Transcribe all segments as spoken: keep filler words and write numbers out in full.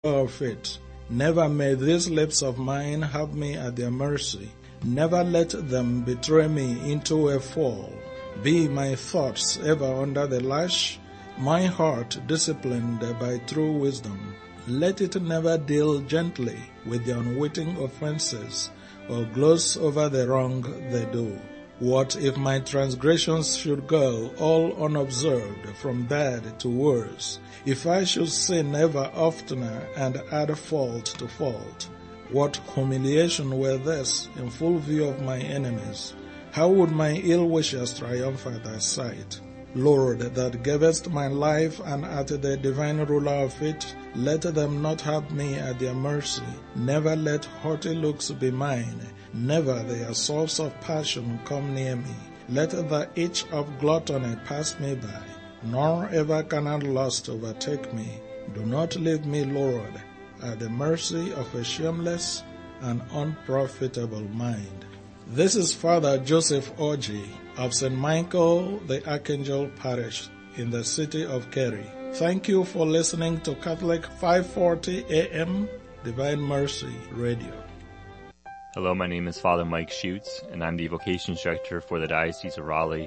of it. Never may these lips of mine have me at their mercy. Never let them betray me into a fall. Be my thoughts ever under the lash, my heart disciplined by true wisdom. Let it never deal gently with the unwitting offenses, or gloss over the wrong they do. What if my transgressions should go all unobserved from bad to worse? If I should sin ever oftener and add fault to fault? What humiliation were this in full view of my enemies? How would my ill wishers triumph at thy sight? Lord, that gavest my life, and art the divine ruler of it, let them not have me at their mercy. Never let haughty looks be mine. Never the assaults of passion come near me. Let the itch of gluttony pass me by, nor ever cannot lust overtake me. Do not leave me, Lord, at the mercy of a shameless and unprofitable mind. This is Father Joseph Orji of Saint Michael the Archangel Parish in the city of Kerry. Thank you for listening to Catholic five forty A M Divine Mercy Radio. Hello, my name is Father Mike Schutz, and I'm the Vocations Director for the Diocese of Raleigh.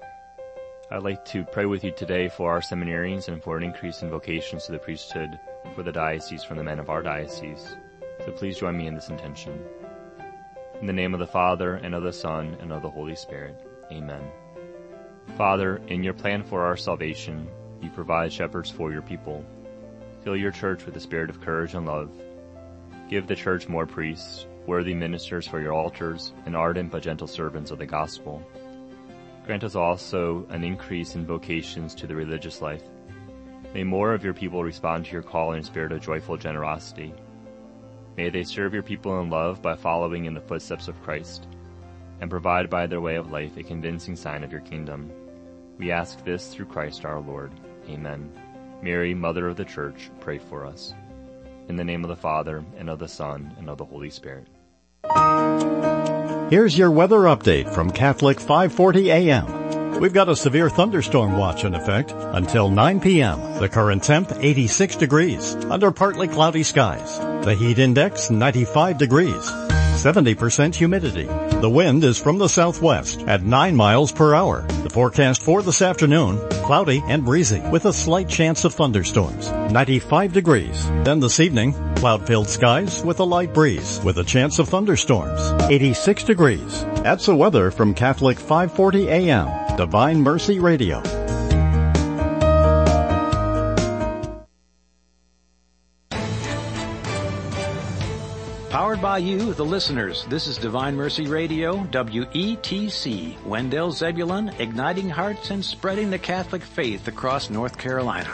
I'd like to pray with you today for our seminarians and for an increase in vocations to the priesthood for the diocese from the men of our diocese. So please join me in this intention. In the name of the Father, and of the Son, and of the Holy Spirit. Amen. Father, in your plan for our salvation, you provide shepherds for your people. Fill your church with the spirit of courage and love. Give the church more priests, worthy ministers for your altars, and ardent but gentle servants of the gospel. Grant us also an increase in vocations to the religious life. May more of your people respond to your call in a spirit of joyful generosity. May they serve your people in love by following in the footsteps of Christ, and provide by their way of life a convincing sign of your kingdom. We ask this through Christ our Lord. Amen. Mary, Mother of the Church, pray for us. In the name of the Father, and of the Son, and of the Holy Spirit. Here's your weather update from Catholic five forty A M. We've got a severe thunderstorm watch in effect until nine P M The current temp, eighty-six degrees, under partly cloudy skies. The heat index, ninety-five degrees, seventy percent humidity. The wind is from the southwest at nine miles per hour. The forecast for this afternoon, cloudy and breezy with a slight chance of thunderstorms, ninety-five degrees. Then this evening, cloud-filled skies with a light breeze with a chance of thunderstorms, eighty-six degrees. That's the weather from Catholic five forty A M, Divine Mercy Radio. Powered by you, the listeners. This is Divine Mercy Radio, W E T C, Wendell Zebulon, igniting hearts and spreading the Catholic faith across North Carolina.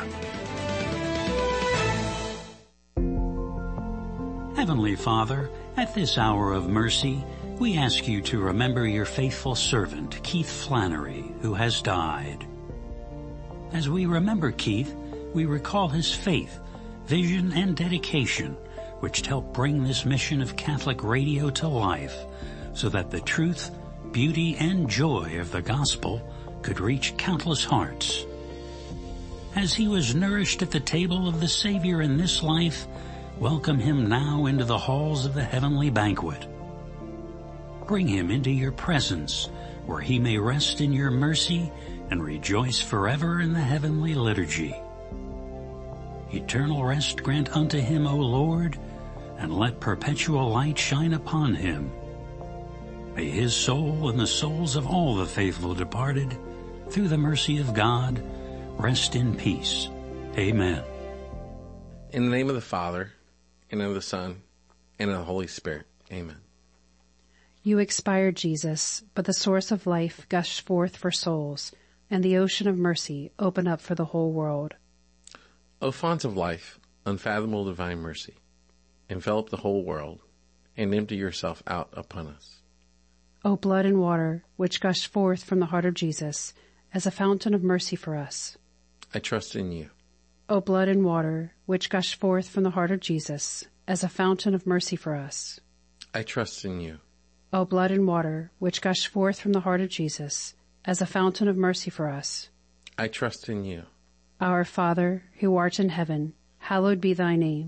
Heavenly Father, at this hour of mercy, we ask you to remember your faithful servant, Keith Flannery, who has died. As we remember Keith, we recall his faith, vision, and dedication, which helped bring this mission of Catholic radio to life, so that the truth, beauty, and joy of the gospel could reach countless hearts. As he was nourished at the table of the Savior in this life, welcome him now into the halls of the heavenly banquet. Bring him into your presence, where he may rest in your mercy and rejoice forever in the heavenly liturgy. Eternal rest grant unto him, O Lord, and let perpetual light shine upon him. May his soul and the souls of all the faithful departed, through the mercy of God, rest in peace. Amen. In the name of the Father, and of the Son, and of the Holy Spirit. Amen. You expired, Jesus, but the source of life gushed forth for souls, and the ocean of mercy opened up for the whole world. O font of life, unfathomable divine mercy, envelop the whole world, and empty yourself out upon us. O blood and water, which gushed forth from the heart of Jesus, as a fountain of mercy for us. I trust in you. O blood and water, which gushed forth from the heart of Jesus, as a fountain of mercy for us. I trust in you. O blood and water, which gushed forth from the heart of Jesus, as a fountain of mercy for us. I trust in you. Our Father, who art in heaven, hallowed be thy name.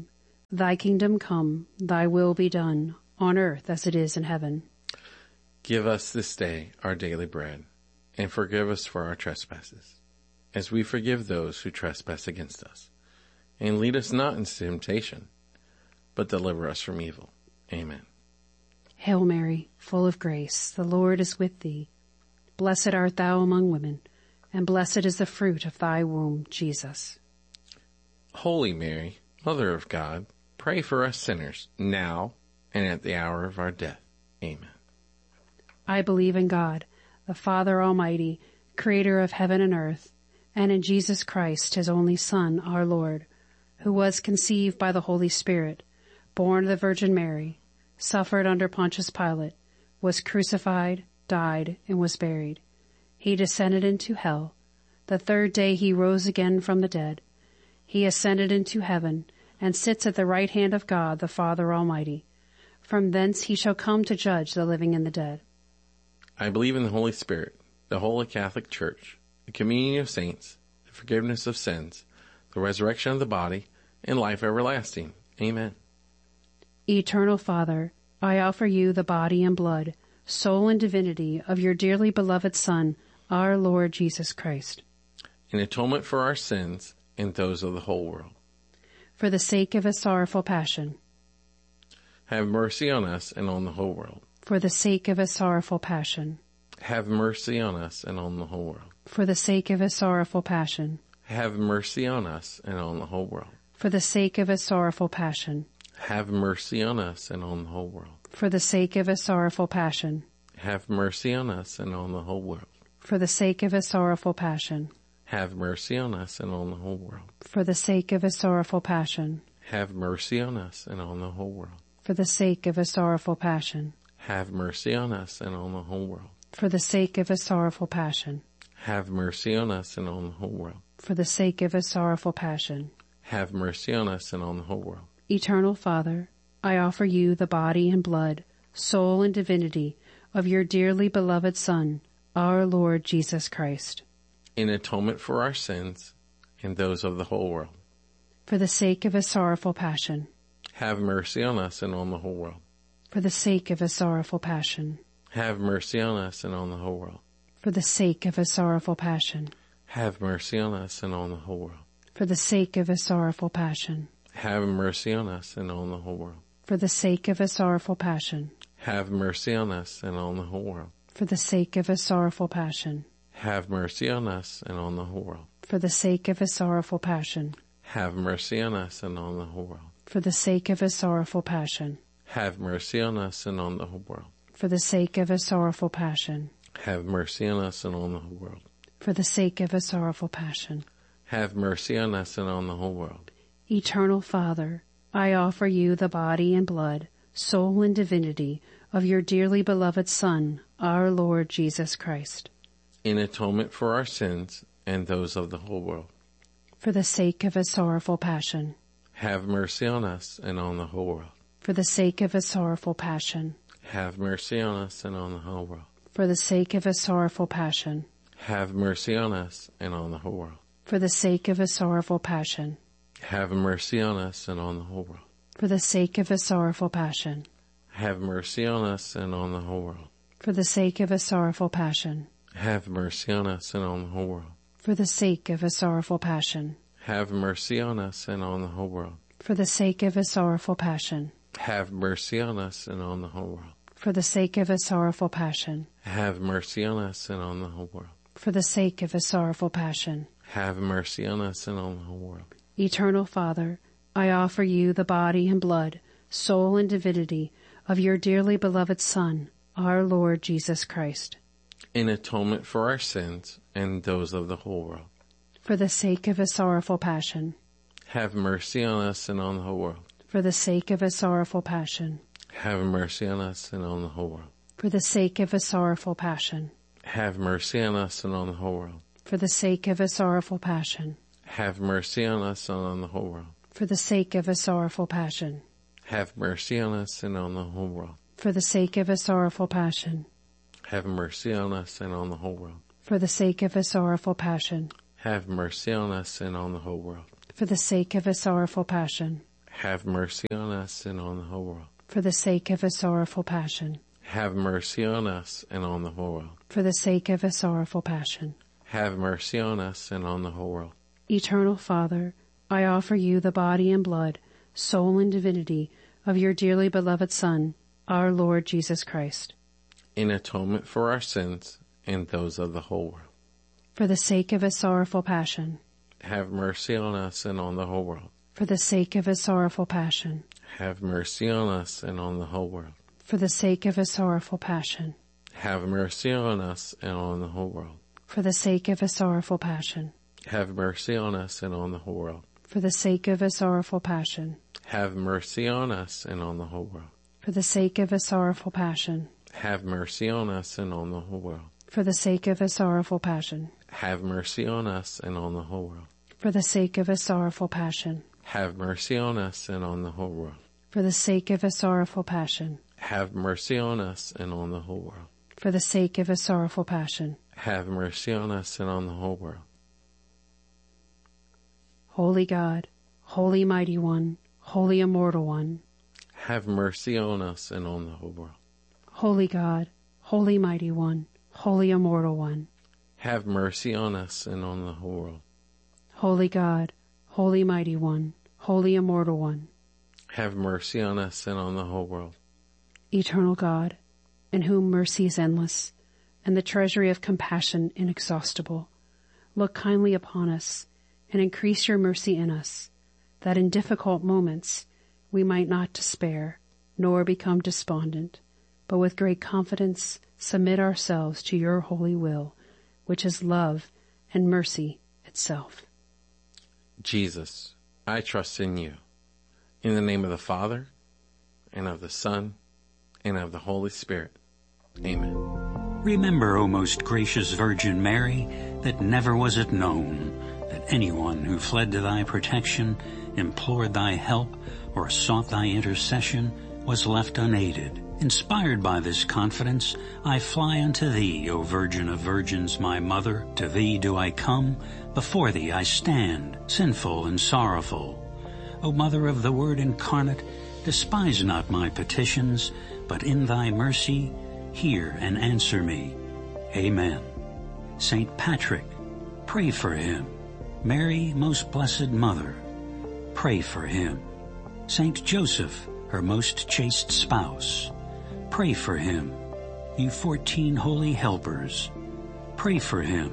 Thy kingdom come, thy will be done, on earth as it is in heaven. Give us this day our daily bread, and forgive us for our trespasses, as we forgive those who trespass against us. And lead us not into temptation, but deliver us from evil. Amen. Hail Mary, full of grace, the Lord is with thee. Blessed art thou among women, and blessed is the fruit of thy womb, Jesus. Holy Mary, Mother of God, pray for us sinners, now and at the hour of our death. Amen. I believe in God, the Father Almighty, creator of heaven and earth, and in Jesus Christ, his only Son, our Lord, who was conceived by the Holy Spirit, born of the Virgin Mary, suffered under Pontius Pilate, was crucified, died, and was buried. He descended into hell. The third day he rose again from the dead. He ascended into heaven, and sits at the right hand of God, the Father Almighty. From thence he shall come to judge the living and the dead. I believe in the Holy Spirit, the Holy Catholic Church, the communion of saints, the forgiveness of sins, the resurrection of the body, and life everlasting. Amen. Eternal Father, I offer you the body and blood, soul and divinity of your dearly beloved Son, our Lord Jesus Christ, in atonement for our sins and those of the whole world. For the sake of his sorrowful passion. Have mercy on us and on the whole world. For the sake of his sorrowful passion. Have mercy on us and on the whole world. For the sake of his sorrowful passion. Have mercy on us and on the whole world. For the sake of his sorrowful passion. Have mercy on us and on the whole world. For the sake of his sorrowful passion. Have mercy on us and on the whole world. For the sake of his sorrowful passion. Have mercy on us and on the whole world. For the sake of his sorrowful passion. Have mercy on us and on the whole world. For the sake of his sorrowful passion. Have mercy on us and on the whole world. For the sake of his sorrowful passion. Have mercy on us and on the whole world. For the sake of his sorrowful passion. Have mercy on us and on the whole world. Eternal Father, I offer you the body and blood, soul and divinity of your dearly beloved Son, our Lord Jesus Christ, in atonement for our sins and those of the whole world. For the sake of his sorrowful passion. Have mercy on us and on the whole world. For the sake of his sorrowful passion. Have mercy on us and on the whole world. For the sake of his sorrowful passion. Have mercy on us and on the whole world. For the sake of his sorrowful passion. Have mercy on us and on the whole world. For the sake of his sorrowful passion. Have mercy on us and on the whole world. For the sake of his sorrowful passion. Have mercy on us and on the whole world. For the sake of his sorrowful passion. Have mercy on us and on the whole world. For the sake of his sorrowful passion. Have mercy on us and on the whole world. For the sake of his sorrowful passion. Have mercy on us and on the whole world. For the sake of his sorrowful passion. Have mercy on us and on the whole world. Eternal Father, I offer you the body and blood, soul and divinity of your dearly beloved Son, our Lord Jesus Christ, in atonement for our sins and those of the whole world. For the sake of his sorrowful passion. Have mercy on us and on the whole world. For the sake of his sorrowful passion. Have mercy on us and on the whole world. For the sake of his sorrowful passion. Have mercy on us and on the whole world. For the sake of his sorrowful passion. Have mercy on us and on the whole world. For the sake of his sorrowful passion. Have mercy on us and on the whole world. For the sake of his sorrowful passion. Have mercy on us and on the whole world. For the sake of his sorrowful passion. Have mercy on us and on the whole world. For the sake of his sorrowful passion. Have mercy on us and on the whole world. For the sake of his sorrowful passion. Have mercy on us and on the whole world. For the sake of his sorrowful passion. Have mercy on us and on the whole world. Eternal Father, I offer you the body and blood, soul and divinity of your dearly beloved Son, our Lord Jesus Christ, in atonement for our sins and those of the whole world. For the sake of his sorrowful passion. Have mercy on us and on the whole world. For the sake of his sorrowful passion. Have mercy on us and on the whole world. For the sake of his sorrowful passion. Have mercy on us and on the whole world. For the sake of his sorrowful passion. Have mercy on us and on the whole world. For the sake of his sorrowful passion. Have mercy on us and on the whole world. For the sake of his sorrowful passion. Have mercy on us and on the whole world. For the sake of his sorrowful passion. Have mercy on us and on the whole world. For the sake of his sorrowful passion. Have mercy on us and on the whole world. For the sake of his sorrowful passion. Have mercy on us and on the whole world. For the sake of his sorrowful passion. Have mercy on us and on the whole world. Eternal Father, I offer you the body and blood, soul and divinity of your dearly beloved Son, our Lord Jesus Christ. In atonement for our sins and those of the whole world. For the sake of his sorrowful passion. Have mercy on us and on the whole world. For the sake of his sorrowful passion. Have mercy on us and on the whole world. For the sake of his sorrowful passion. Have mercy on us and on the whole world. For the sake of his sorrowful passion. Have mercy on us and on the whole world. For the sake of his sorrowful passion. Have mercy on us and on the whole world. For the sake of his sorrowful passion. Have mercy on us and on the whole world. For the sake of his sorrowful passion. Have mercy on us and on the whole world. For the sake of his sorrowful passion. Have mercy on us and on the whole world. For the sake of his sorrowful passion. Have mercy on us and on the whole world. For the sake of his sorrowful passion. Have mercy on us and on the whole world. Holy God, Holy Mighty One, Holy Immortal One. Have mercy on us and on the whole world. Holy God, Holy Mighty One, Holy Immortal One. Have mercy on us and on the whole world. Holy God, Holy Mighty One, Holy Immortal One. Have mercy on us and on the whole world. Eternal God, in whom mercy is endless, and the treasury of compassion inexhaustible, look kindly upon us, and increase your mercy in us, that in difficult moments we might not despair, nor become despondent, but with great confidence submit ourselves to your holy will, which is love and mercy itself. Jesus, I trust in you. In the name of the Father, and of the Son, and of the Holy Spirit. Amen. Remember, O most gracious Virgin Mary, that never was it known that anyone who fled to thy protection, implored thy help, or sought thy intercession was left unaided. Inspired by this confidence, I fly unto thee, O Virgin of Virgins, my Mother. To thee do I come, before thee I stand, sinful and sorrowful. O Mother of the Word incarnate, despise not my petitions, but in thy mercy hear and answer me. Amen. Saint Patrick, pray for him. Mary, most blessed Mother, pray for him. Saint Joseph, her most chaste spouse, pray for him. You fourteen holy helpers, pray for him.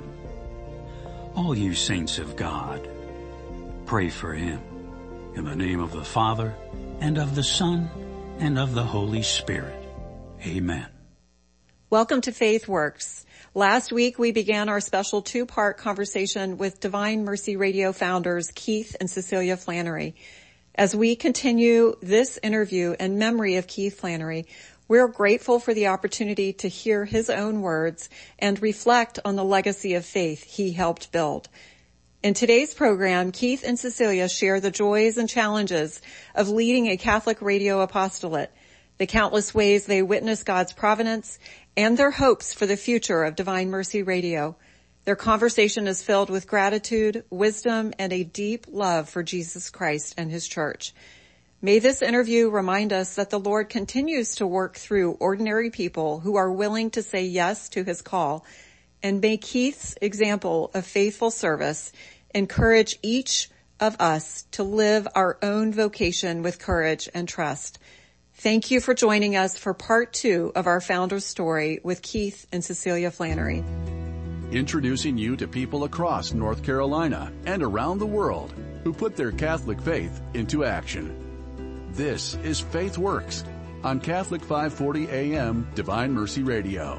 All you saints of God, pray for him. In the name of the Father, and of the Son, and of the Holy Spirit. Amen. Welcome to Faith Works. Last week we began our special two-part conversation with Divine Mercy Radio founders Keith and Cecilia Flannery. As we continue this interview in memory of Keith Flannery, we're grateful for the opportunity to hear his own words and reflect on the legacy of faith he helped build. In today's program, Keith and Cecilia share the joys and challenges of leading a Catholic radio apostolate, the countless ways they witness God's providence, and their hopes for the future of Divine Mercy Radio. Their conversation is filled with gratitude, wisdom, and a deep love for Jesus Christ and his church. May this interview remind us that the Lord continues to work through ordinary people who are willing to say yes to his call, and may Keith's example of faithful service encourage each of us to live our own vocation with courage and trust. Thank you for joining us for part two of our founder's story with Keith and Cecilia Flannery. Introducing you to people across North Carolina and around the world who put their Catholic faith into action. This is Faith Works on Catholic five forty A M Divine Mercy Radio.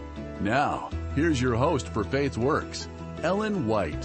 Now, here's your host for Faith Works, Ellen White.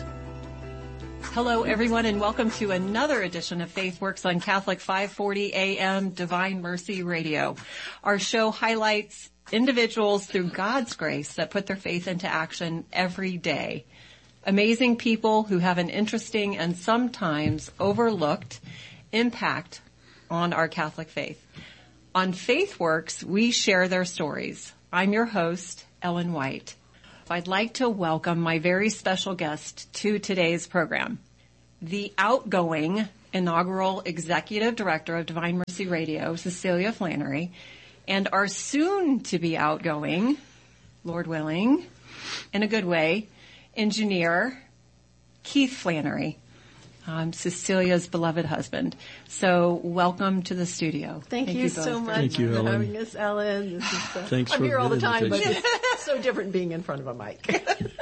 Hello, everyone, and welcome to another edition of Faith Works on Catholic five forty A M Divine Mercy Radio. Our show highlights individuals through God's grace that put their faith into action every day. Amazing people who have an interesting and sometimes overlooked impact on our Catholic faith. On Faith Works, we share their stories. I'm your host, Ellen White. I'd like to welcome my very special guest to today's program. The outgoing inaugural executive director of Divine Mercy Radio, Cecilia Flannery, and our soon-to-be outgoing, Lord willing, in a good way, engineer, Keith Flannery, um, Cecilia's beloved husband. So welcome to the studio. Thank, Thank you, you so much Thank you, for Ellen. having us, Ellen. This is, uh, Thanks I'm for here all the time, but invitation. it's so different being in front of a mic.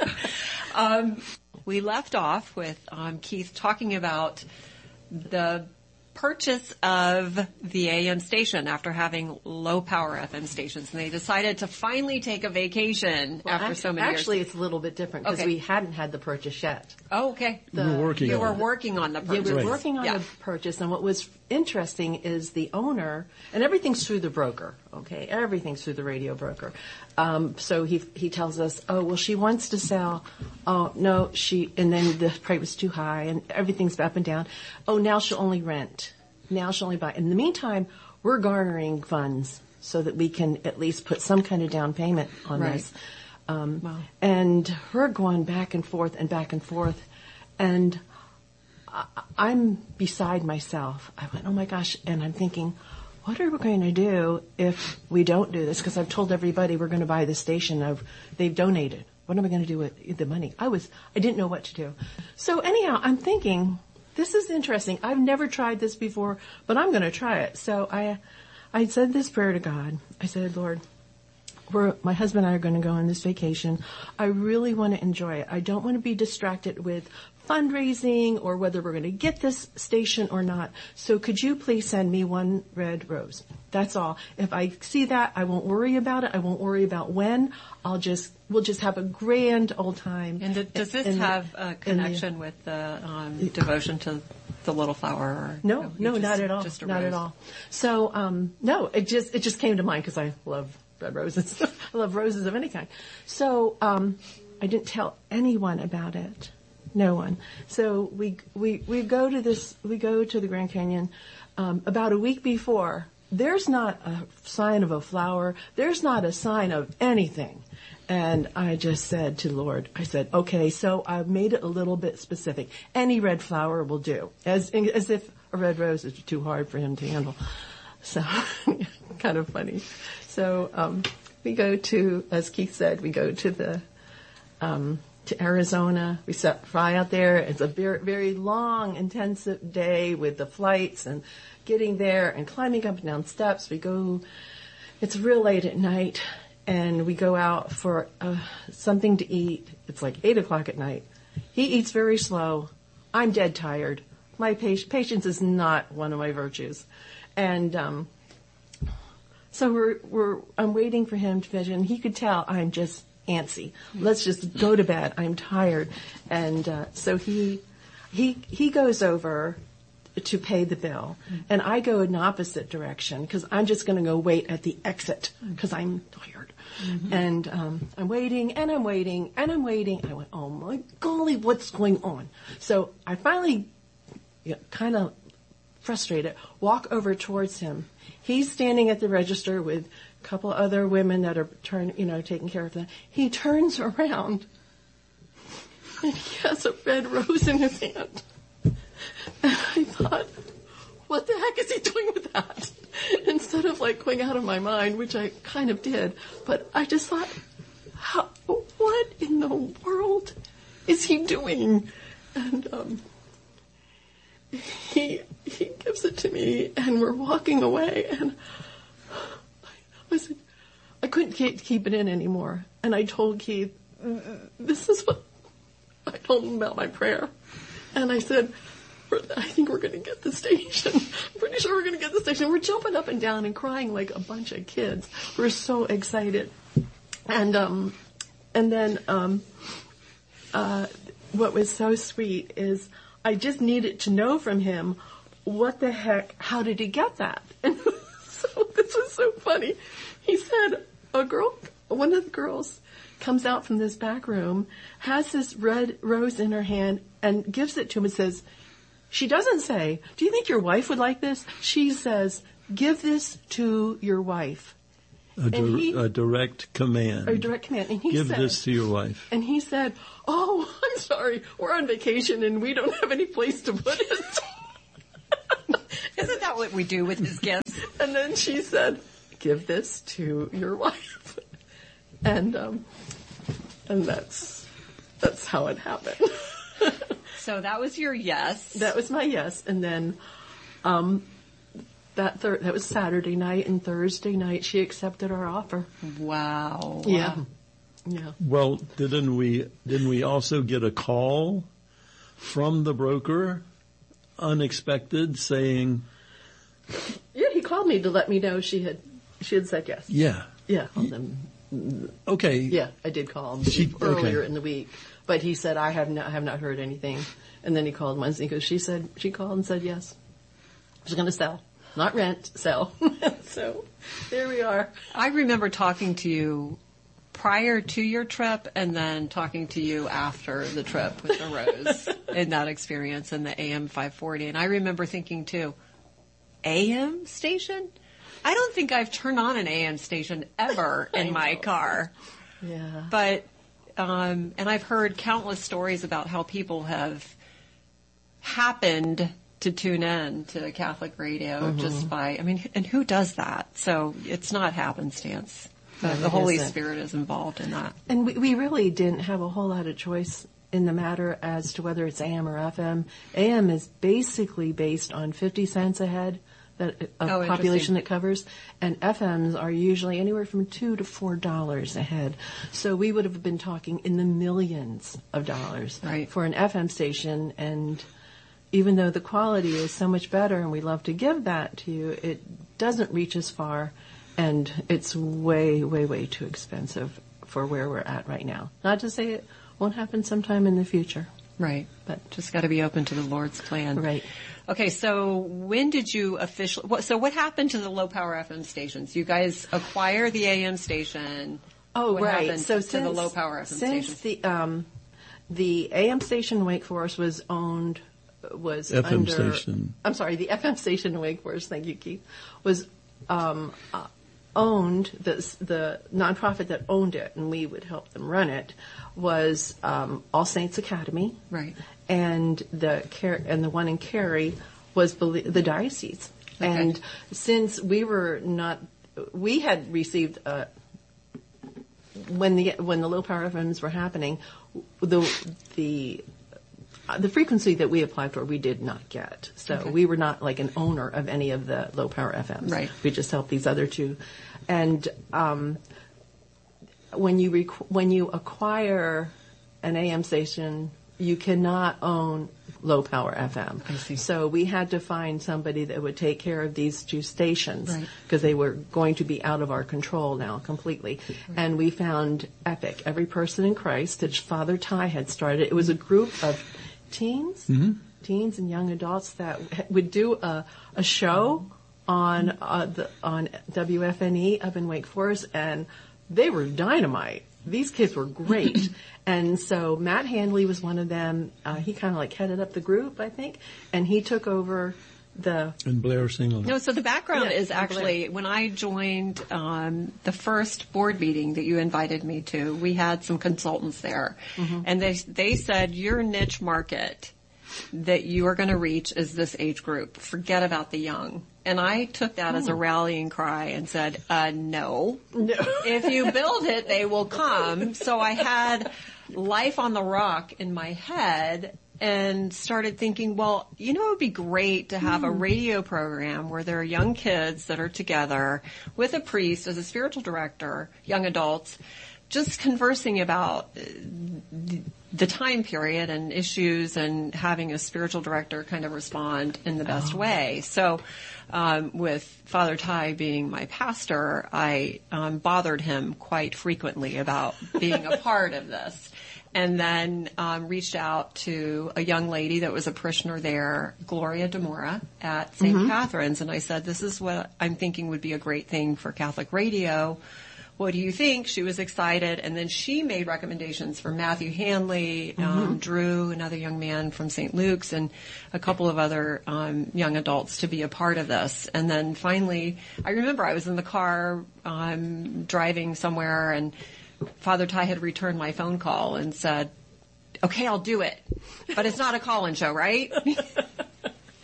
um, we left off with um, Keith talking about the purchase of the A M station after having low power F M stations, and they decided to finally take a vacation well, after actually, so many years. Actually, it's a little bit different because okay. we hadn't had the purchase yet. Oh, okay. The, we were working you on were it. working on the purchase. Yeah, we were Right. working on yeah. the purchase, and what was interesting is the owner, and everything's through the broker, okay? Everything's through the radio broker. Um, so he he tells us, oh, well, she wants to sell. Oh, no, she, and then the price was too high, and everything's up and down. Oh, now she'll only rent. Now she'll only buy. In the meantime, we're garnering funds so that we can at least put some kind of down payment on right. this. Um, wow. And we're going back and forth and back and forth. And I, I'm beside myself. I went, oh my gosh. And I'm thinking, what are we going to do if we don't do this? Because I've told everybody we're going to buy the station. I've, they've donated. What am I going to do with the money? I was, I didn't know what to do. So anyhow, I'm thinking, this is interesting. I've never tried this before, but I'm going to try it. So I, I said this prayer to God. I said, Lord, we're, my husband and I are going to go on this vacation. I really want to enjoy it. I don't want to be distracted with fundraising or whether we're going to get this station or not. So could you please send me one red rose? That's all. If I see that, I won't worry about it. I won't worry about when. I'll just, we'll just have a grand old time. And th- does this in, have a connection the, with the um, devotion to the little flower? Or, no, no, no, just, not at all. Just a not rose. at all. So, um, no, it just, it just came to mind because I love red roses. I love roses of any kind. So, um, I didn't tell anyone about it. No one. So we, we, we go to this, we go to the Grand Canyon, um, about a week before. There's not a sign of a flower. There's not a sign of anything. And I just said to the Lord, I said, okay, so I've made it a little bit specific. Any red flower will do. As, as if a red rose is too hard for him to handle. So, kind of funny. So, um, we go to, as Keith said, we go to the, um, to Arizona. We set, fly out there. It's a very, very long, intensive day with the flights and getting there and climbing up and down steps. We go, it's real late at night, and we go out for uh, something to eat. It's like eight o'clock at night. He eats very slow. I'm dead tired. My patience, patience is not one of my virtues. And, um, so we're, we're, I'm waiting for him to finish, and he could tell I'm just antsy. Let's just go to bed. I'm tired. And, uh, so he, he, he goes over to pay the bill, mm-hmm. and I go in the opposite direction because I'm just going to go wait at the exit because I'm tired. Mm-hmm. And, um, I'm waiting and I'm waiting and I'm waiting. I went, oh my golly, what's going on? So I finally, you know, kind of frustrated, walk over towards him. He's standing at the register with a couple other women that are turn, you know, taking care of them. He turns around and he has a red rose in his hand. And I thought, what the heck is he doing with that? Instead of like going out of my mind, which I kind of did, but I just thought, how, what in the world is he doing? And, um, he, he gives it to me and we're walking away and I, I said, I couldn't keep, keep it in anymore. And I told Keith, this is what I told him about my prayer. And I said, I think we're going to get the station. I'm pretty sure we're going to get the station. We're jumping up and down and crying like a bunch of kids. We're so excited. And, um, and then, um, uh, what was so sweet is I just needed to know from him what the heck, how did he get that? And so this was so funny. He said a girl, one of the girls comes out from this back room, has this red rose in her hand and gives it to him and says, she doesn't say, do you think your wife would like this? She says, give this to your wife. A, di- he, a direct command. A direct command. And he give said, this to your wife. And he said, oh, I'm sorry, we're on vacation and we don't have any place to put it. that what we do with his gifts? And then she said, give this to your wife. And, um, and that's, that's how it happened. So that was your yes. That was my yes. And then, um, that thir- that was Saturday night, and Thursday night she accepted our offer. Wow. Yeah. Yeah. Well, didn't we, didn't we also get a call from the broker, unexpected, saying, yeah, he called me to let me know she had, she had said yes. yeah. Yeah. Then, Okay. yeah, I did call him She- earlier okay. in the week, but he said, I have not, have not heard anything. And then he called Wednesday because she said, she called and said yes. She's going to sell. Not rent, sell. So there we are. I remember talking to you prior to your trip and then talking to you after the trip with the Rose in that experience in the A M five forty. And I remember thinking too, A M station? I don't think I've turned on an A M station ever in my car. Yeah. But, um, and I've heard countless stories about how people have happened to tune in to Catholic radio mm-hmm. just by, I mean, and who does that? So it's not happenstance. The, No, the it Holy isn't. Spirit is involved in that. And we, we really didn't have a whole lot of choice in the matter as to whether it's A M or F M. A M is basically based on fifty cents a head that of Oh, population it covers, and F Ms are usually anywhere from two to four dollars a head. So we would have been talking in the millions of dollars Right. for an F M station, and even though the quality is so much better and we love to give that to you, it doesn't reach as far, and it's way, way, way too expensive for where we're at right now. Not to say it won't happen sometime in the future. Right. But Just got to be open to the Lord's plan. Right. Okay, so when did you officially, what, so what happened to the low power F M stations? You guys acquire the A M station. Oh, what right. happened So to since, the low power F M since stations? the, um, the A M station in Wake Forest was owned, was F M under, station. I'm sorry, the F M station in Wake Forest, thank you, Keith, was, um, uh, owned, the, the nonprofit that owned it, and we would help them run it, was, um, All Saints Academy. Right. And the Car- and the one in Cary was belie- the diocese. Okay. And since we were not, we had received, uh, when the, when the low power F Ms were happening, the, the, uh, the frequency that we applied for, we did not get. So Okay. we were not like an owner of any of the low power F Ms. Right. We just helped these other two. And, um, when you rec- when you acquire an A M station, you cannot own low power F M. I see. So we had to find somebody that would take care of these two stations Right. because they were going to be out of our control now completely. Right. And we found EPIC, Every Person in Christ, that Father Ty had started. It was a group of teens, Mm-hmm. teens and young adults that would do a, a show on uh, the, on W F N E up in Wake Forest, and they were dynamite. These kids were great. And so Matt Handley was one of them. Uh, he kind of like headed up the group, I think, and he took over the... And Blair Singleton. No, so the background Yeah, is actually when I joined um, the first board meeting that you invited me to, we had some consultants there, Mm-hmm. and they they said your niche market that you are going to reach is this age group. Forget about the young. And I took that as a rallying cry and said, uh, no. No. If you build it, they will come. So I had Life on the Rock in my head and started thinking, well, you know, it would be great to have a radio program where there are young kids that are together with a priest as a spiritual director, young adults, just conversing about uh, the time period and issues and having a spiritual director kind of respond in the best Oh. way. So um, with Father Ty being my pastor, I um, bothered him quite frequently about being a part of this. And then um, reached out to a young lady that was a parishioner there, Gloria DeMora, at Saint Mm-hmm. Catherine's. And I said, this is what I'm thinking would be a great thing for Catholic radio. What do you think? She was excited. And then she made recommendations for Matthew Handley, um, Drew, another young man from Saint Luke's, and a couple of other um, young adults to be a part of this. And then finally, I remember I was in the car um, driving somewhere, and Father Ty had returned my phone call and said, okay, I'll do it. But it's not a call-in show, right?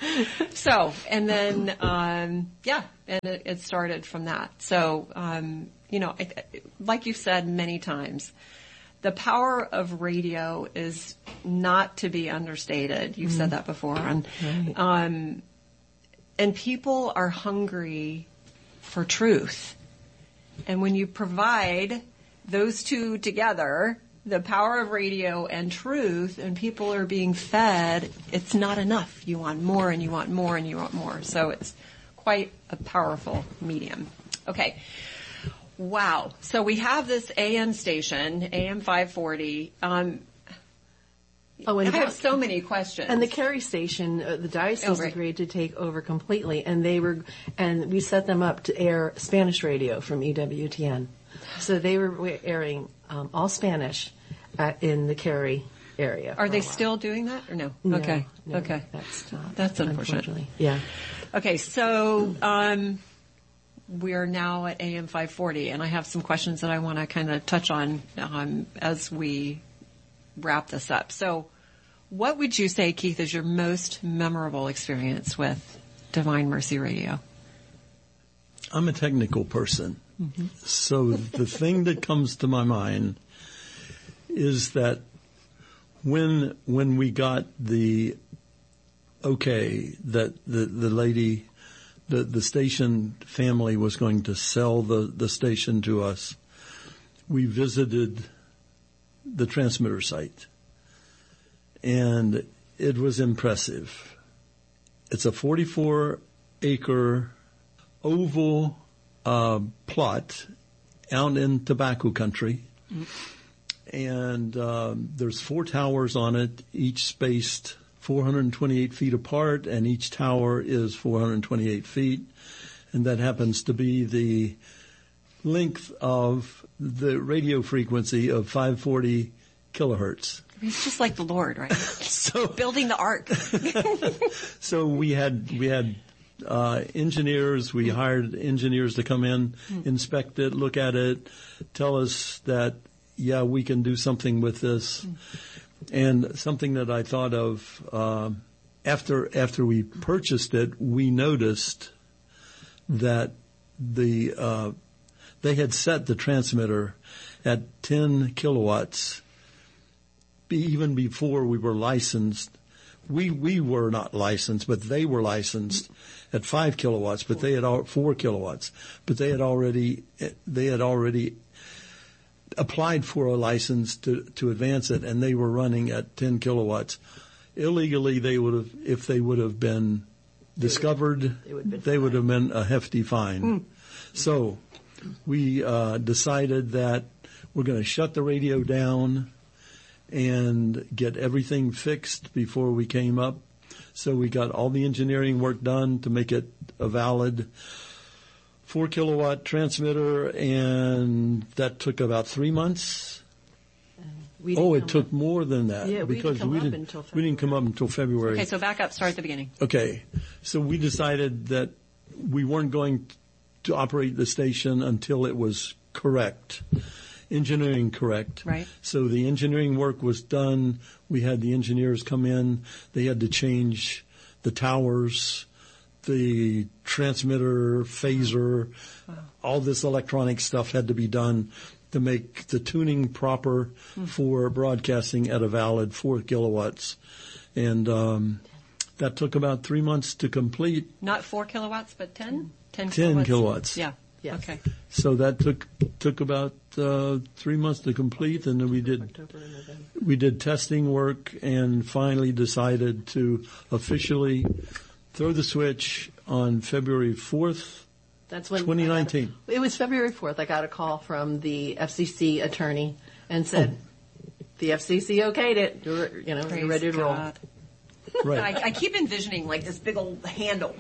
So, and then, um, yeah, and it, it started from that. So, um, you know, I, like you've said many times, the power of radio is not to be understated. You've mm. said that before. And, right. um, and people are hungry for truth. And when you provide those two together, the power of radio and truth, and people are being fed, it's not enough. You want more and you want more and you want more. So it's quite a powerful medium. Okay. Wow. So we have this A M station, A M five forty. Um, oh, and I have so many questions. And the Cary station, uh, the diocese oh, right. agreed to take over completely, and they were, and we set them up to air Spanish radio from E W T N. So they were airing um, all Spanish at, in the Cary area. Are they still doing that or no? No okay. No, okay. That's not. That's unfortunate. Unfortunately. Yeah. Okay. So, um, we are now at A M five forty, and I have some questions that I want to kind of touch on um, as we wrap this up. So what would you say, Keith, is your most memorable experience with Divine Mercy Radio? I'm a technical person. Mm-hmm. So the thing that comes to my mind is that when when we got the okay that the, the lady, the, the station family was going to sell the, the station to us, we visited the transmitter site. And it was impressive. It's a forty-four acre oval uh, plot out in tobacco country. Mm. And um, there's four towers on it, each spaced four hundred twenty-eight feet apart, and each tower is four hundred twenty-eight feet. And that happens to be the length of the radio frequency of five forty kilohertz. It's just like the Lord, right? So building the ark. So we had we had uh, engineers. We hired engineers to come in, mm. inspect it, look at it, tell us that yeah, we can do something with this. Mm. And something that I thought of uh, after after we purchased it, we noticed that the uh, they had set the transmitter at ten kilowatts. Even before we were licensed, we we were not licensed, but they were licensed at five kilowatts. But they had all, four kilowatts. But they had already they had already applied for a license to to advance it, and they were running at ten kilowatts. Illegally, they would have if they would have been discovered, they would have been, they would have been a hefty fine. Mm. So we uh, decided that we're going to shut the radio down and get everything fixed before we came up. So we got all the engineering work done to make it a valid four kilowatt transmitter, and that took about three months. We oh, it took up. more than that yeah, because we didn't, we, didn't we didn't come up until February. Okay, so back up, start at the beginning. Okay, so we decided that we weren't going to operate the station until it was correct. Engineering correct. Right. So the engineering work was done. We had the engineers come in. They had to change the towers, the transmitter, phaser, wow. all this electronic stuff had to be done to make the tuning proper mm. for broadcasting at a valid four kilowatts. And um, that took about three months to complete. Not four kilowatts, but ten? Ten, ten kilowatts. kilowatts. Yeah. Yeah. Okay. So that took took about uh, three months to complete, and then we did we did testing work, and finally decided to officially throw the switch on February fourth. That's when twenty nineteen. A, it was February fourth. I got a call from the F C C attorney and said oh. the F C C okayed it. You're, you know, Praise you're ready to God. roll. Right. I, I keep envisioning like this big old handle.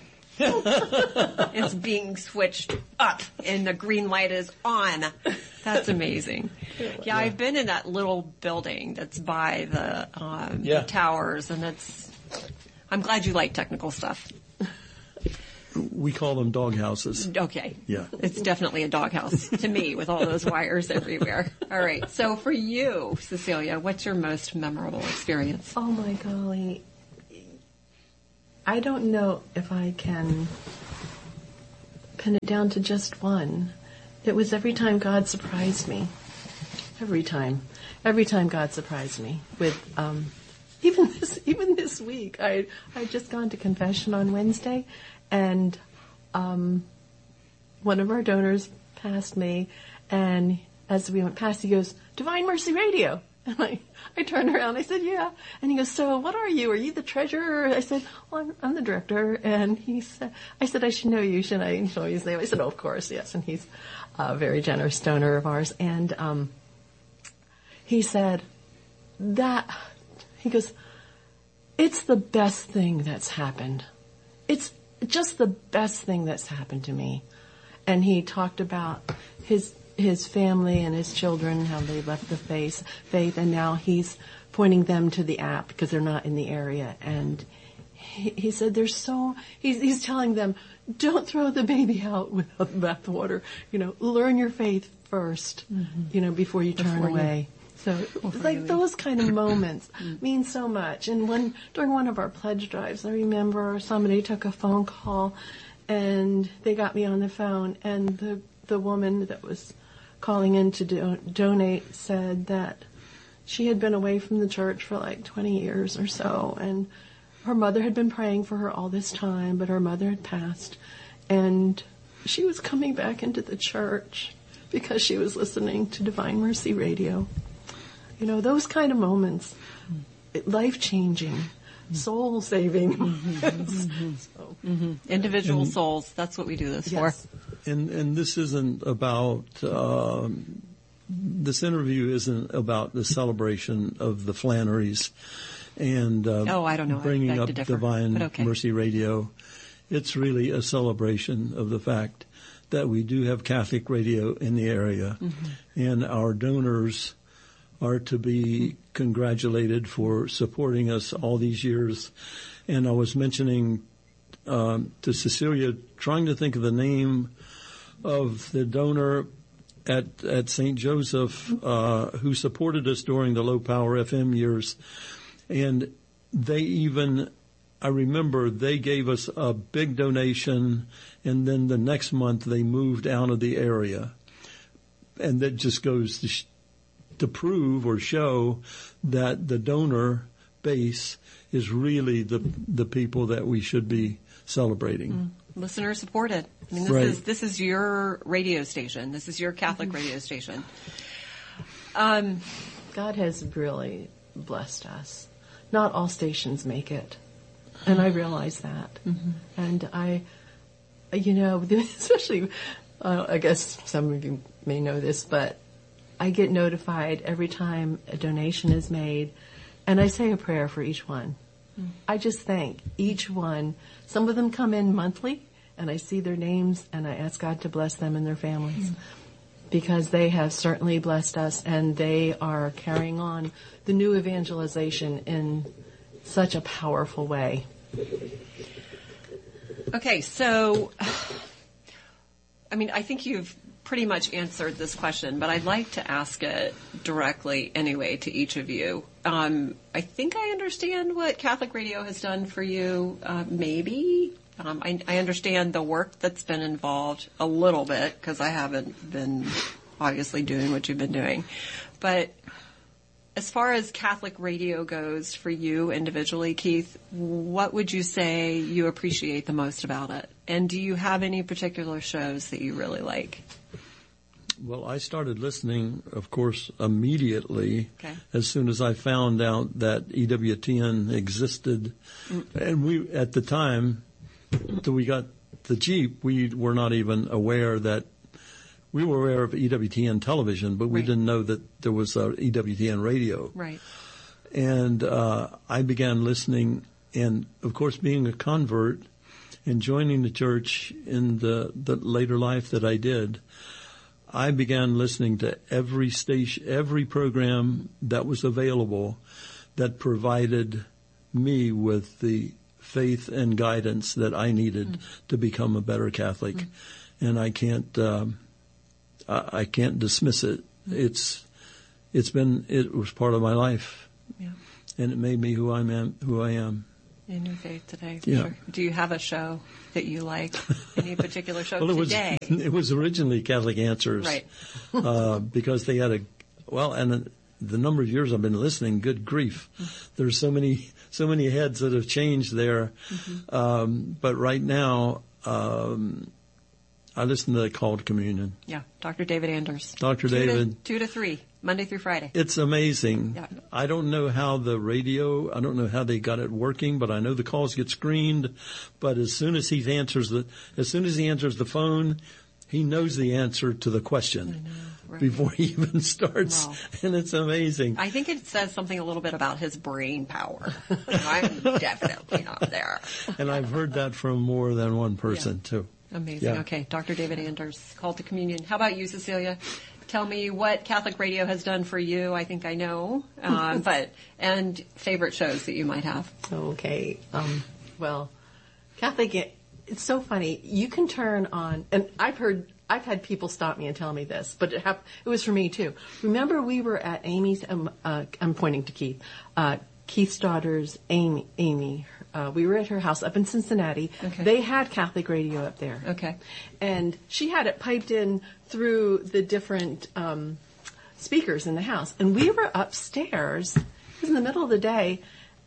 It's being switched up and the green light is on. That's amazing. Yeah, yeah. I've been in that little building that's by the, um, yeah. the towers, and it's, I'm glad you like technical stuff. We call them dog houses. Okay. Yeah. It's definitely a dog house to me with all those wires everywhere. All right. So for you, Cecilia, what's your most memorable experience? Oh my golly. I don't know if I can pin it down to just one. It was every time God surprised me. Every time. Every time God surprised me with, um, even this, even this week, I, I'd just gone to confession on Wednesday, and, um, one of our donors passed me, and as we went past, he goes, Divine Mercy Radio. And I, I turned around, I said, yeah. And he goes, so what are you? Are you the treasurer? I said, well, I'm, I'm the director. And he said, I said, I should know you, should I know his name? I said, oh, of course, yes. And he's a very generous donor of ours. And, um, he said, that, he goes, it's the best thing that's happened. It's just the best thing that's happened to me. And he talked about his his family and his children, how they left the faith, faith, and now he's pointing them to the app because they're not in the area. And he, he said, "There's so." He's, he's telling them, "Don't throw the baby out without the bathwater. You know, learn your faith first. Mm-hmm. You know, before you turn before away." You. So, like those kind of moments mean so much. And when during one of our pledge drives, I remember somebody took a phone call, and they got me on the phone, and the the woman that was calling in to do, donate said that she had been away from the church for like twenty years or so, and her mother had been praying for her all this time, but her mother had passed, and she was coming back into the church because she was listening to Divine Mercy Radio. You know, those kind of moments, life-changing, soul-saving. Mm-hmm. so. mm-hmm. Individual and, souls, that's what we do this yes. for. And and this isn't about, um, this interview isn't about the celebration of the Flannerys and uh, oh, I don't know. bringing I up differ, Divine okay. Mercy Radio. It's really a celebration of the fact that we do have Catholic radio in the area, mm-hmm. and our donors are to be congratulated for supporting us all these years. And I was mentioning um, to Cecilia, trying to think of the name of the donor at at Saint Joseph uh, who supported us during the low power F M years. And they even, I remember they gave us a big donation, and then the next month they moved out of the area. And that just goes to sh- to prove or show that the donor base is really the the people that we should be celebrating. Mm. Listener supported. I mean, this right. is this is your radio station. This is your Catholic radio station. Um, God has really blessed us. Not all stations make it, and I realize that. Mm-hmm. And I, you know, especially, uh, I guess some of you may know this, but I get notified every time a donation is made, and I say a prayer for each one. Mm. I just thank each one. Some of them come in monthly, and I see their names, and I ask God to bless them and their families, mm. because they have certainly blessed us, and they are carrying on the new evangelization in such a powerful way. Okay, so, I mean, I think you've pretty much answered this question, but I'd like to ask it directly anyway to each of you. Um, I think I understand what Catholic Radio has done for you, uh, maybe. Um, I, I understand the work that's been involved a little bit, because I haven't been obviously doing what you've been doing. But as far as Catholic Radio goes for you individually, Keith, what would you say you appreciate the most about it? And do you have any particular shows that you really like? Well, I started listening, of course, immediately okay. as soon as I found out that E W T N existed. Mm. And we, at the time, till we got the Jeep, we were not even aware that, we were aware of E W T N television, but we right. didn't know that there was a E W T N radio. Right. And uh I began listening, and of course being a convert and joining the church in the, the later life that I did, I began listening to every station, every program that was available that provided me with the faith and guidance that I needed mm. to become a better Catholic. Mm. And I can't, um, I, I can't dismiss it. Mm. It's, it's been, it was part of my life. Yeah. And it made me who I am, who I am. In your faith today. Yeah. Sure. Do you have a show that you like? Any particular show well, it today? Was, it was originally Catholic Answers. Right. uh, because they had a, well, and the number of years I've been listening, good grief. Mm-hmm. There's so many, so many heads that have changed there. Mm-hmm. Um, but right now, um, I listen to the Call to Communion. Yeah. Doctor David Anders. Doctor two David. To, two to three, Monday through Friday. It's amazing. Yeah. I don't know how the radio, I don't know how they got it working, but I know the calls get screened. But as soon as he answers the, as soon as he answers the phone, he knows the answer to the question. I know. Right. Before he even starts. Wow. And it's amazing. I think it says something a little bit about his brain power. I'm definitely not there. And I've heard that from more than one person, yeah. too. Amazing. Yeah. Okay, Doctor David Anders, Call to Communion. How about you, Cecilia? Tell me what Catholic radio has done for you. I think I know. Um, but, and favorite shows that you might have. Okay. Um, well, Catholic, it's so funny. You can turn on, and I've heard, I've had people stop me and tell me this, but it, hap- it was for me too. Remember we were at Amy's, um, uh, I'm pointing to Keith, uh, Keith's daughter's Amy, Amy, uh, we were at her house up in Cincinnati. Okay. They had Catholic radio up there. Okay. And she had it piped in through the different, um, speakers in the house. And we were upstairs, it was in the middle of the day,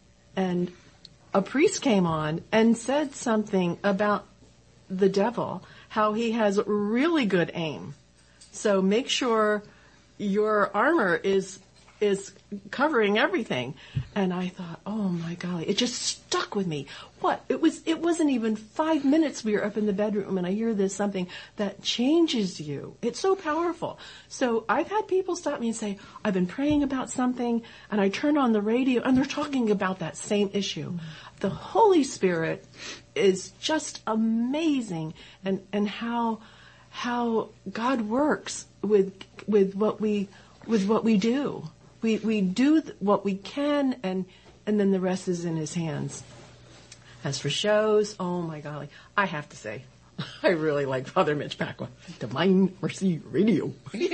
and a priest came on and said something about the devil, how he has really good aim. So make sure your armor is is covering everything. And I thought, oh my golly, it just stuck with me. What? It was it wasn't even five minutes we were up in the bedroom and I hear this something that changes you. It's so powerful. So I've had people stop me and say, I've been praying about something and I turn on the radio and they're talking about that same issue. Mm-hmm. The Holy Spirit is just amazing, and, and how how God works with with what we with what we do. We we do what we can, and and then the rest is in His hands. As for shows, oh my golly, I have to say, I really like Father Mitch Pacwa, Divine Mercy Radio. He's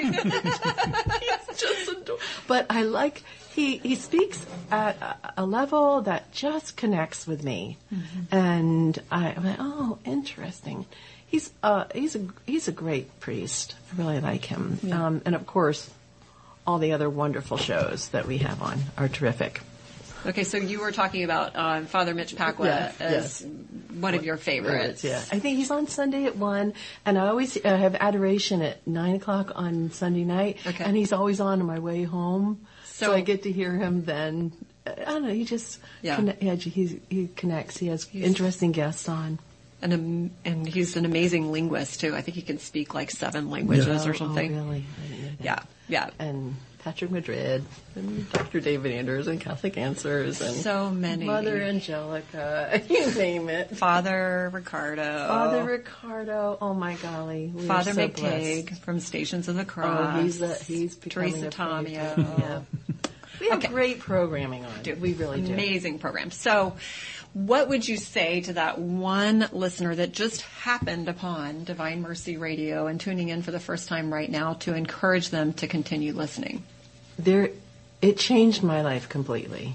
just adorable. But I like he he speaks at a, a level that just connects with me, mm-hmm. and I, I'm like, oh, interesting. He's uh he's a he's a great priest. I really like him, yeah. um, and of course, all the other wonderful shows that we have on are terrific. Okay, so you were talking about um, Father Mitch Pacwa yeah, as yes. one of your favorites. Yeah, I think he's on Sunday at one, and I always uh, have adoration at nine o'clock on Sunday night. Okay. And he's always on my way home, so, so I get to hear him then. I don't know. He just yeah. conne- yeah he he connects. He has he's, interesting guests on. And um, and he's an amazing linguist too. I think he can speak like seven languages yeah. or something. Oh, really? Yeah, yeah. And Patrick Madrid, and Doctor David Anders, and Catholic Answers, and so many. Mother Angelica, you name it. Father Ricardo. Father Ricardo. Oh my golly. We Father so McTague blessed. from Stations of the Cross. Oh, he's a, he's becoming Teresa a Tomeo. Yeah. We have Okay. great programming on. Do. We really do. Amazing program. So, what would you say to that one listener that just happened upon Divine Mercy Radio and tuning in for the first time right now to encourage them to continue listening? There, it changed my life completely.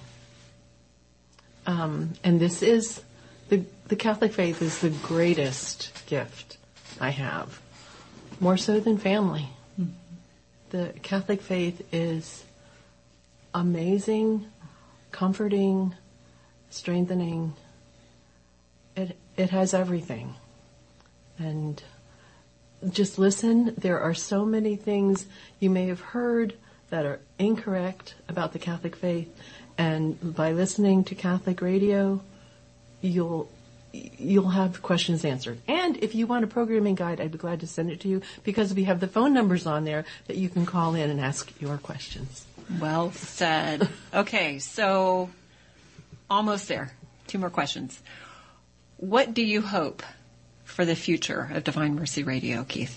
Um, and this is, the, the Catholic faith is the greatest gift I have. More so than family. Mm-hmm. The Catholic faith is amazing, comforting, strengthening. It it has everything. And just listen. There are so many things you may have heard that are incorrect about the Catholic faith, and by listening to Catholic radio, you'll you'll have questions answered. And if you want a programming guide, I'd be glad to send it to you, because we have the phone numbers on there that you can call in and ask your questions. Well said. Okay, so almost there. Two more questions. What do you hope for the future of Divine Mercy Radio, Keith?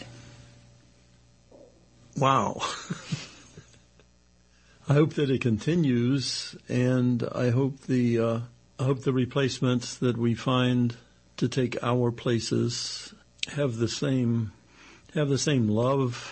Wow. I hope that it continues, and I hope the uh, I hope the replacements that we find to take our places have the same have the same love.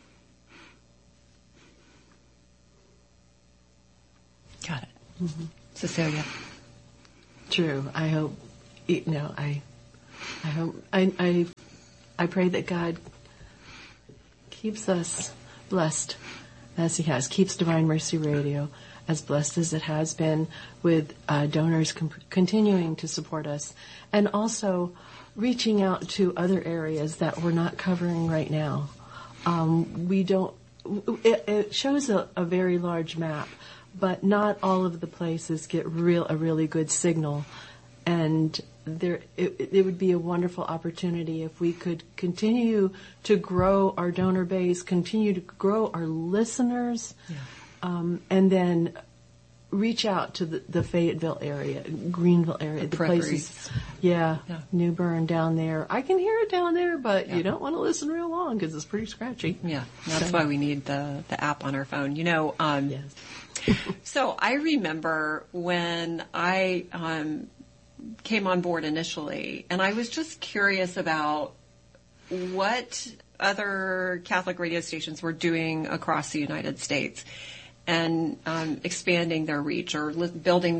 Got it. Mm-hmm. Cecilia. True. I hope, you know, I, I hope, I, I, I pray that God keeps us blessed as He has, keeps Divine Mercy Radio as blessed as it has been, with uh, donors com- continuing to support us, and also reaching out to other areas that we're not covering right now. Um, we don't, it, it shows a, a very large map, but not all of the places get real a really good signal, and there it, it would be a wonderful opportunity if we could continue to grow our donor base, continue to grow our listeners, yeah. um, and then reach out to the, the Fayetteville area, Greenville area, the, the places, yeah, yeah, New Bern down there. I can hear it down there, but yeah. you don't want to listen real long because it's pretty scratchy. Yeah, that's so. why we need the the app on our phone. You know, um, yes. So I remember when I um, came on board initially, and I was just curious about what other Catholic radio stations were doing across the United States and um, expanding their reach or li- building